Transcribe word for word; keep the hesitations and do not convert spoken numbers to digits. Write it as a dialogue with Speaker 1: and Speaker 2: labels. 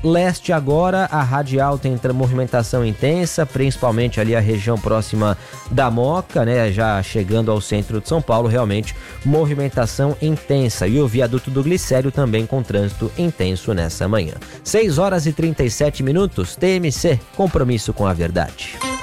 Speaker 1: leste agora, a radial tem movimentação intensa, principalmente ali a região próxima da Moca, né? Já chegando ao centro de São Paulo, realmente movimentação intensa. E o viaduto do Glicério também com trânsito intenso nessa manhã. seis horas e trinta e sete minutos, T M C, compromisso com a verdade.